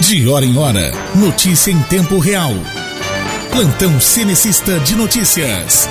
De hora em hora, notícia em tempo real. Plantão Cenecista de Notícias.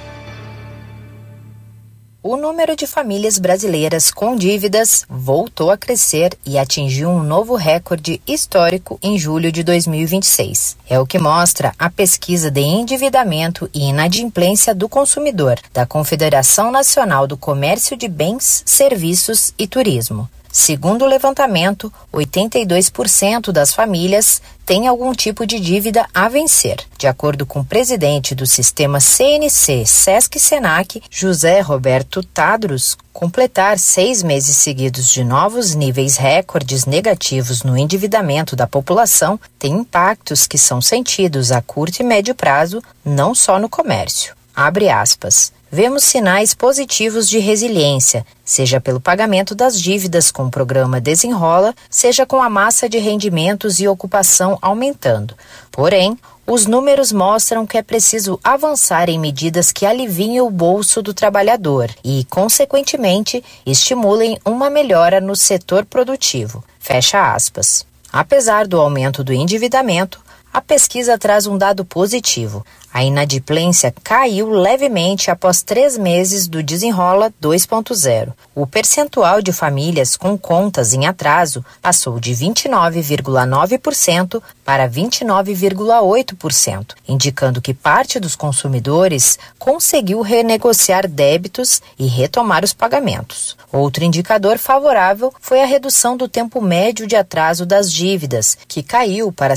O número de famílias brasileiras com dívidas voltou a crescer e atingiu um novo recorde histórico em julho de 2026. É o que mostra a pesquisa de endividamento e inadimplência do consumidor da Confederação Nacional do Comércio de Bens, Serviços e Turismo. Segundo o levantamento, 82% das famílias têm algum tipo de dívida a vencer. De acordo com o presidente do sistema CNC Sesc-Senac, José Roberto Tadros, completar 6 meses seguidos de novos níveis recordes negativos no endividamento da população tem impactos que são sentidos a curto e médio prazo, não só no comércio. Abre aspas. Vemos sinais positivos de resiliência, seja pelo pagamento das dívidas com o programa Desenrola, seja com a massa de rendimentos e ocupação aumentando. Porém, os números mostram que é preciso avançar em medidas que aliviem o bolso do trabalhador e, consequentemente, estimulem uma melhora no setor produtivo. Fecha aspas. Apesar do aumento do endividamento, a pesquisa traz um dado positivo. A inadimplência caiu levemente após 3 meses do Desenrola 2.0. O percentual de famílias com contas em atraso passou de 29,9% para 29,8%, indicando que parte dos consumidores conseguiu renegociar débitos e retomar os pagamentos. Outro indicador favorável foi a redução do tempo médio de atraso das dívidas, que caiu para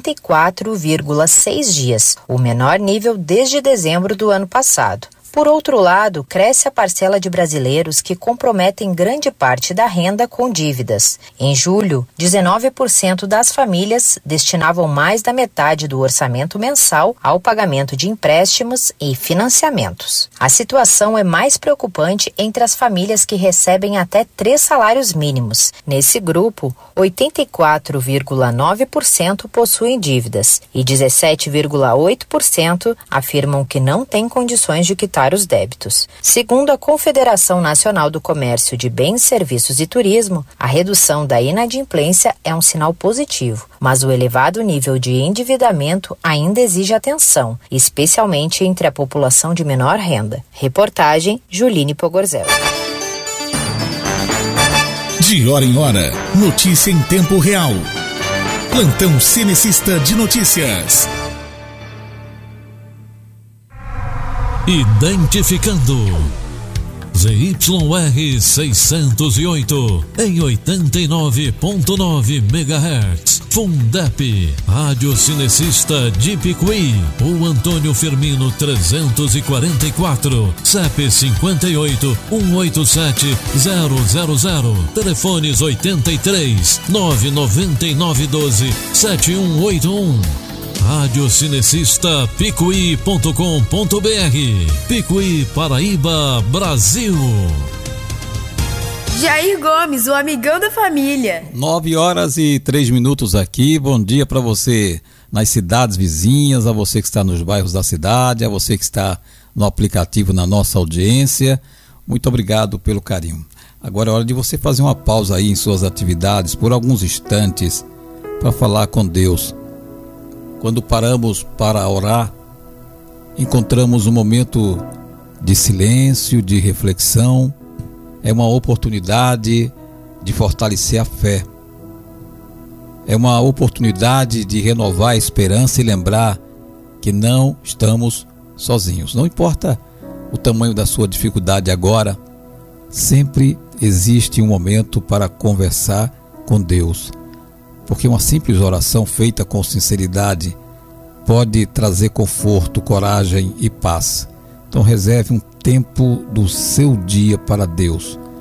64,6 dias, o menor nível desde dezembro do ano passado. Por outro lado, cresce a parcela de brasileiros que comprometem grande parte da renda com dívidas. Em julho, 19% das famílias destinavam mais da metade do orçamento mensal ao pagamento de empréstimos e financiamentos. A situação é mais preocupante entre as famílias que recebem até 3 salários mínimos. Nesse grupo, 84,9% possuem dívidas e 17,8% afirmam que não têm condições de quitar os débitos. Segundo a Confederação Nacional do Comércio de Bens, Serviços e Turismo, a redução da inadimplência é um sinal positivo, mas o elevado nível de endividamento ainda exige atenção, especialmente entre a população de menor renda. Reportagem Juline Pogorzel. De hora em hora, notícia em tempo real. Plantão Cenecista de Notícias. Identificando ZYR 608 em 89.9 MHz. Fundep, Rádio Cinecista de Picuí. O Antônio Firmino 344, CEP 58 187 000. Telefones 83 999 12 7181. Rádio Cinecista Picuí.com.br. Picuí, Paraíba, Brasil. Jair Gomes, o amigão da família. 9h03 aqui. Bom dia para você nas cidades vizinhas, a você que está nos bairros da cidade, a você que está no aplicativo, na nossa audiência. Muito obrigado pelo carinho. Agora é hora de você fazer uma pausa aí em suas atividades por alguns instantes para falar com Deus. Quando paramos para orar, encontramos um momento de silêncio, de reflexão. É uma oportunidade de fortalecer a fé. É uma oportunidade de renovar a esperança e lembrar que não estamos sozinhos. Não importa o tamanho da sua dificuldade agora, sempre existe um momento para conversar com Deus. Porque uma simples oração feita com sinceridade pode trazer conforto, coragem e paz. Então reserve um tempo do seu dia para Deus.